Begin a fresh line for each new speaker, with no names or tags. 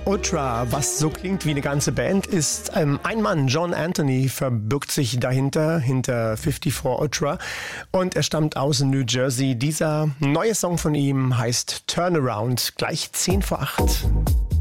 Ultra, was so klingt wie eine ganze Band, ist ein Mann. John Anthony verbirgt sich dahinter, hinter 54 Ultra. Und er stammt aus New Jersey. Dieser neue Song von ihm heißt Turnaround. Gleich 7:50.